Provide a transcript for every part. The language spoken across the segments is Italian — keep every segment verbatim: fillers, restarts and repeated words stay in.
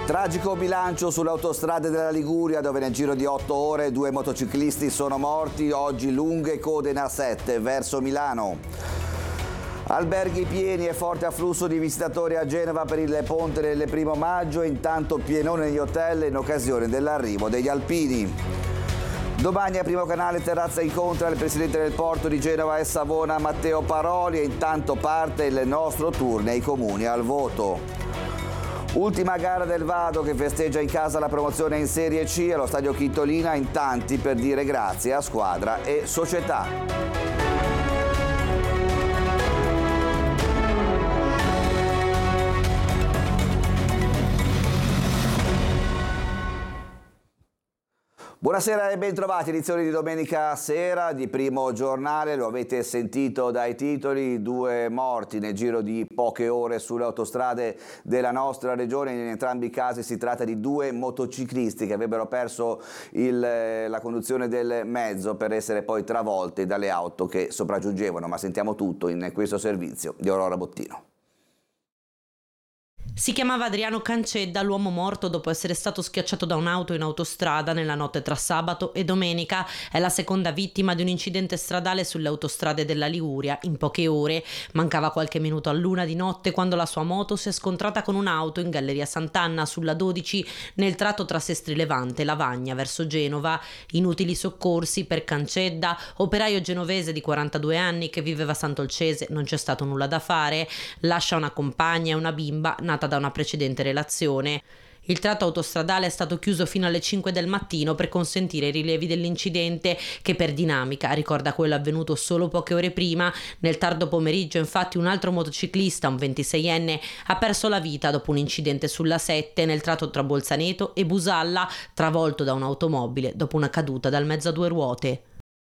Tragico bilancio sulle autostrade della Liguria, dove nel giro di otto ore due motociclisti sono morti. Oggi lunghe code in A sette verso Milano. Alberghi pieni e forte afflusso di visitatori a Genova per il ponte del primo maggio, intanto pienone negli hotel in occasione dell'arrivo degli alpini. Domani a Primo Canale Terrazza incontra il presidente del porto di Genova e Savona Matteo Paroli e intanto parte il nostro tour nei comuni al voto. Ultima gara del Vado che festeggia in casa la promozione in Serie C allo stadio Chitolina, in tanti per dire grazie a squadra e società. Buonasera e bentrovati, edizione di domenica sera di Primo Giornale. Lo avete sentito dai titoli: due morti nel giro di poche ore sulle autostrade della nostra regione. In entrambi i casi si tratta di due motociclisti che avrebbero perso il, la conduzione del mezzo per essere poi travolti dalle auto che sopraggiungevano. Ma sentiamo tutto in questo servizio di Aurora Bottino. Si chiamava Adriano Cancedda, l'uomo morto dopo essere stato schiacciato da un'auto in autostrada nella notte tra sabato e domenica. È la seconda vittima di un incidente stradale sulle autostrade della Liguria in poche ore. Mancava qualche minuto all'una di notte quando la sua moto si è scontrata con un'auto in Galleria Sant'Anna sulla dodici nel tratto tra Sestri Levante e Lavagna verso Genova. Inutili soccorsi per Cancedda, operaio genovese di quarantadue anni che viveva a Sant'Olcese. Non c'è stato nulla da fare. Lascia una compagna e una bimba nata da una precedente relazione. Il tratto autostradale è stato chiuso fino alle cinque del mattino per consentire i rilievi dell'incidente, che per dinamica ricorda quello avvenuto solo poche ore prima. Nel tardo pomeriggio, infatti, un altro motociclista, un ventiseienne, ha perso la vita dopo un incidente sulla sette nel tratto tra Bolzaneto e Busalla, travolto da un'automobile dopo una caduta dal mezzo a due ruote.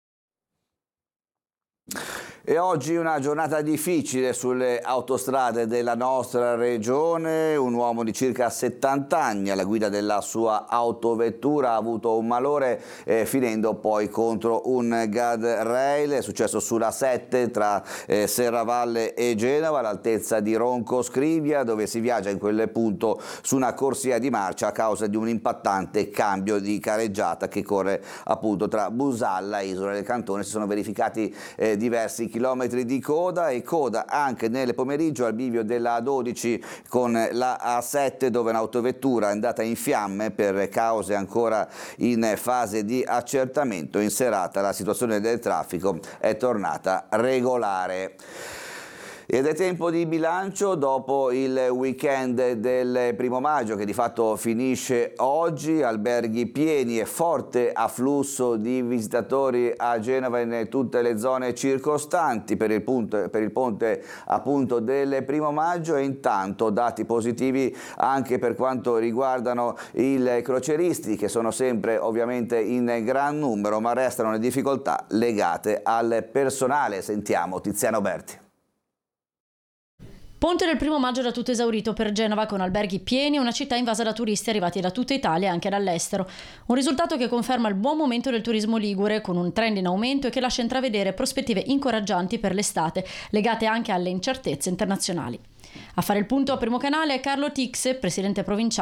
E oggi una giornata difficile sulle autostrade della nostra regione. Un uomo di circa settanta anni alla guida della sua autovettura ha avuto un malore eh, finendo poi contro un guardrail. È successo sulla sette tra eh, Serravalle e Genova all'altezza di Ronco Scrivia, dove si viaggia in quel punto su una corsia di marcia a causa di un impattante cambio di careggiata che corre appunto tra Busalla e Isola del Cantone. Si sono verificati eh, diversi chilometri di coda e coda anche nel pomeriggio al bivio della A dodici con la A sette, dove un'autovettura è andata in fiamme per cause ancora in fase di accertamento. In serata la situazione del traffico è tornata regolare. Ed è tempo di bilancio dopo il weekend del primo maggio che di fatto finisce oggi. Alberghi pieni e forte afflusso di visitatori a Genova e in tutte le zone circostanti per il, punto, per il ponte appunto del primo maggio, e intanto dati positivi anche per quanto riguardano i crocieristi, che sono sempre ovviamente in gran numero, ma restano le difficoltà legate al personale. Sentiamo Tiziano Berti. Ponte del primo maggio da tutto esaurito per Genova, con alberghi pieni e una città invasa da turisti arrivati da tutta Italia e anche dall'estero. Un risultato che conferma il buon momento del turismo ligure, con un trend in aumento e che lascia intravedere prospettive incoraggianti per l'estate, legate anche alle incertezze internazionali. A fare il punto a Primo Canale è Carlo Tix, presidente provinciale